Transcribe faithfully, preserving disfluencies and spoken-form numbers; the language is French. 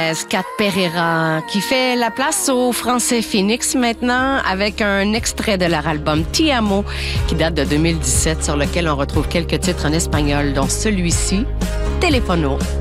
Scat Pereira, qui fait la place au français Phoenix maintenant avec un extrait de leur album Ti Amo qui date de deux mille dix-sept sur lequel on retrouve quelques titres en espagnol dont celui-ci, Telefono.